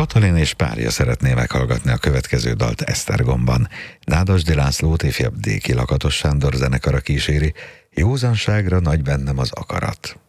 Katalin és párja szeretné meghallgatni a következő dalt Esztergomban. Nádasdy Lászlót ifjabb Déki Lakatos Sándor zenekara kíséri, józanságra nagy bennem az akarat.